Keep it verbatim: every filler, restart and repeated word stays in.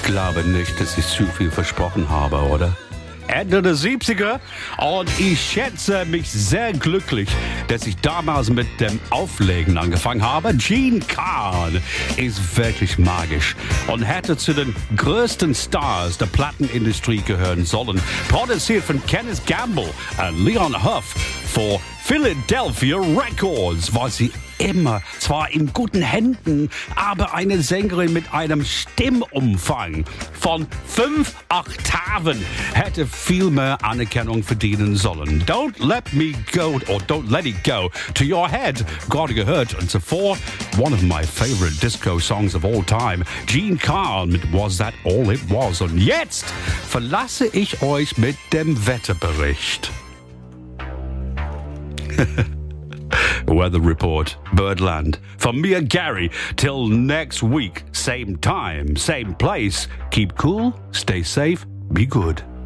glaube nicht, dass ich zu viel versprochen habe, oder? Ende der siebziger und ich schätze mich sehr glücklich, dass ich damals mit dem Auflegen angefangen habe. Gene Khan ist wirklich magisch und hätte zu den größten Stars der Plattenindustrie gehören sollen. Produziert von Kenneth Gamble und Leon Huff für Philadelphia Records war sie immer, zwar in guten Händen, aber eine Sängerin mit einem Stimmumfang von fünf Oktaven hätte viel mehr Anerkennung verdienen sollen. Don't let me go, or don't let it go to your head. Gerade gehört und zuvor one of my favorite disco songs of all time, Gene Khan mit Was That All It Was. Und jetzt verlasse ich euch mit dem Wetterbericht. Weather Report, Birdland. From me and Gary, till next week. Same time, same place. Keep cool, stay safe, be good.